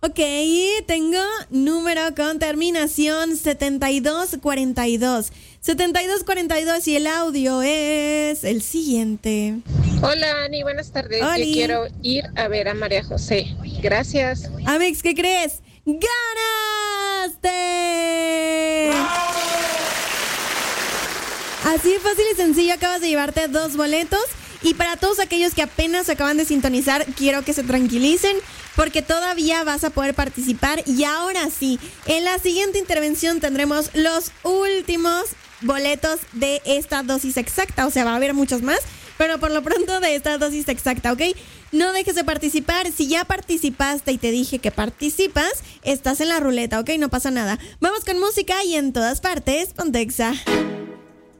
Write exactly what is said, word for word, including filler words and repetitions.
Ok, tengo número con terminación setenta y dos cuarenta y dos. setenta y dos cuarenta y dos y el audio es el siguiente. Hola, Ani, buenas tardes. Oli. Yo quiero ir a ver a María José. Gracias. Amix, ¿qué crees? ¡Ganaste! Así de fácil y sencillo, acabas de llevarte dos boletos. Y para todos aquellos que apenas se acaban de sintonizar, quiero que se tranquilicen porque todavía vas a poder participar. Y ahora sí, en la siguiente intervención tendremos los últimos boletos de esta dosis exacta. O sea, va a haber muchos más, pero por lo pronto de esta dosis exacta, ¿ok? No dejes de participar. Si ya participaste y te dije que participas, estás en la ruleta, ¿ok? No pasa nada. Vamos con música y en todas partes, Ponte Exa.